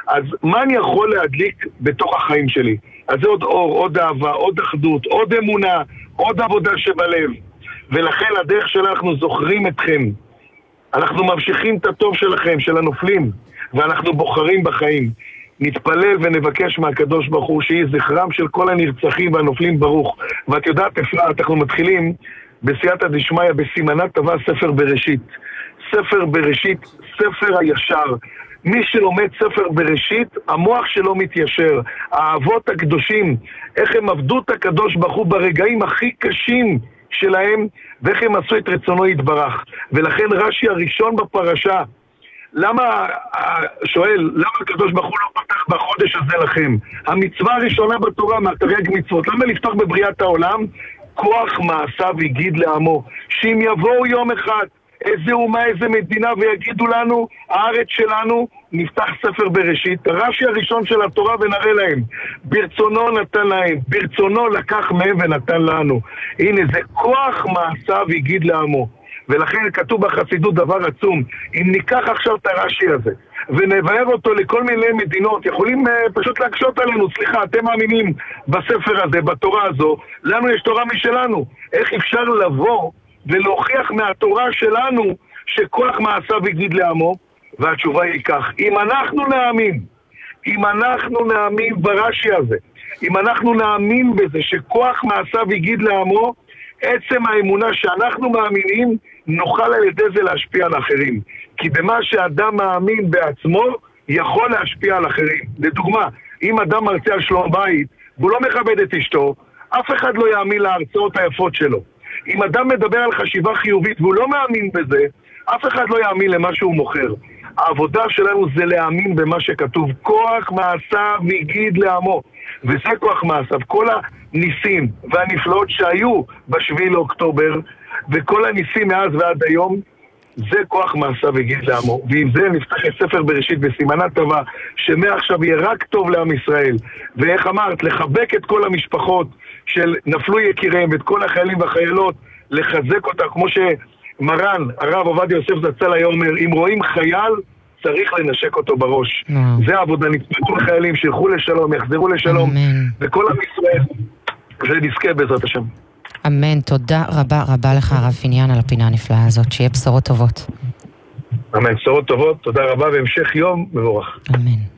אז מה אני יכול להדליק בתוך החיים שלי? אז זה עוד אור, עוד אהבה, עוד אחדות, עוד אמונה, עוד עבודה שבלב. ולכן הדרך שאנחנו זוכרים אתכם, אנחנו ממשיכים את הטוב שלכם, של הנופלים, ואנחנו בוחרים בחיים. נתפלל ונבקש מהקדוש ברוך הוא שיהיה זכרם של כל הנרצחים והנופלים ברוך. ואת יודעת, אפרת, אנחנו מתחילים בסייעתא דשמיא בסימנה טובה ספר בראשית. ספר בראשית, ספר הישר. מי שלומד ספר בראשית, המוח שלו מתיישר. האבות הקדושים, איך הם עבדו את הקדוש ברוך הוא ברגעים הכי קשים שלהם, ואיך הם עשו את רצונו יתברך. ולכן רש"י הראשון בפרשה, למה, שואל, למה הקדוש ברוך הוא לא פתח בחודש הזה לכם? המצווה הראשונה בתורה, מהתרי"ג מצוות, למה לפתוח בבריאת העולם? כוח מעשיו יגיד לעמו, שאם יבואו יום אחד, איזה אומה, איזה מדינה, ויגידו לנו, הארץ שלנו, נפתח ספר בראשית, רש"י הראשון של התורה ונראה להם, ברצונו נתן להם, ברצונו לקח מהם ונתן לנו. הנה, זה כוח מעשיו יגיד לעמו. ולכן כתוב בחסידות דבר עצום. אם ניקח עכשיו את הרש"י הזה ונבהר אותו לכל מיני מדינות, יכולים פשוט להקשות עלינו, סליחה, אתם מאמינים בספר הזה, בתורה הזו, לנו יש תורה משלנו. איך אפשר לבוא ולהוכיח מהתורה שלנו שכוח מעשיו יגיד לעמו? והתשובה היא כך, אם אנחנו נאמין ברש"י הזה, אם אנחנו נאמין בזה שכוח מעשיו יגיד לעמו, עצם האמונה שאנחנו מאמינים, נוכל על ידי זה להשפיע על אחרים. כי במה שאדם מאמין בעצמו, יכול להשפיע על אחרים. לדוגמה, אם אדם מרצה על שלום בית, והוא לא מכבד את אשתו, אף אחד לא יאמין להרצאות היפות שלו. אם אדם מדבר על חשיבה חיובית, והוא לא מאמין בזה, אף אחד לא יאמין למה שהוא מוכר. העבודה שלנו זה להאמין במה שכתוב, כוח מעשיו יגיד לעמו. וזה כוח מעשיו. כל הניסים והנפלאות שהיו ב7 לאוקטובר, וכל הניסים מאז ועד היום, זה כוח מעשיו יגיד לעמו. ועם זה נפתח את ספר בראשית בסימנה טובה, שמעכשיו יהיה רק טוב לעם ישראל. ואיך אמרת, לחבק את כל המשפחות של נפלו יקיריהם, ואת כל החיילים והחיילות, לחזק אותם, כמו שמרן, הרב עובדיה יוסף זצ"ל היה אומר, אם רואים חייל, צריך לנשק אותו בראש. זה העבודה, נתפתו לחיילים, שילכו לשלום, יחזרו לשלום, וכל עם ישראל, זה נזכה בעזרת השם. אמן, תודה רבה רבה לך הרב פיניאן על הפינה הנפלאה הזאת, שיהיה בשורות טובות. אמן, בשורות טובות, תודה רבה, והמשך יום מבורך. אמן.